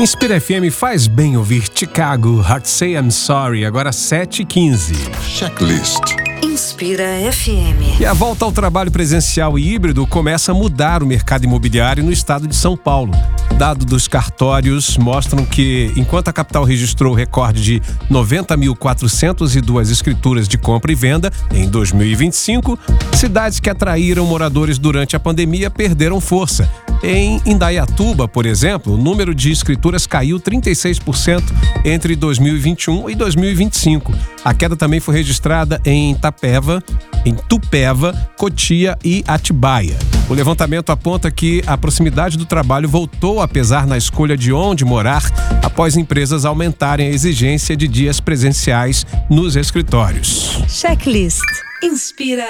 Inspira FM faz bem ouvir Chicago, Heart Say I'm Sorry, agora 7h15. Checklist. Inspira FM. E a volta ao trabalho presencial e híbrido começa a mudar o mercado imobiliário no estado de São Paulo. Dados dos cartórios mostram que, enquanto a capital registrou o recorde de 90.402 escrituras de compra e venda em 2025, cidades que atraíram moradores durante a pandemia perderam força. Em Indaiatuba, por exemplo, o número de escrituras caiu 36% entre 2021 e 2025. A queda também foi registrada em Itupeva, Cotia e Atibaia. O levantamento aponta que a proximidade do trabalho voltou a pesar na escolha de onde morar após empresas aumentarem a exigência de dias presenciais nos escritórios. Checklist. Inspira